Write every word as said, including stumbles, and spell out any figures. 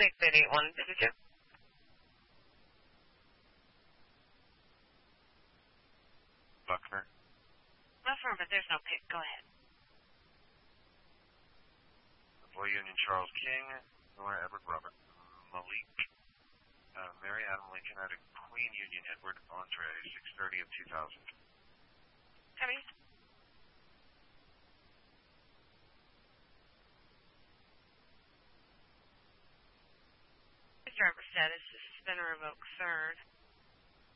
Click that eight one, did you? Buckner. Buckner, but there's no pick. Go ahead. Boy Union, Charles King, Nora Edward Robert Malik, uh, Mary Adam Lincoln out of Queen Union, Edward Andre, six thirty of two thousand. Copy. Driver status is suspend or revoke third.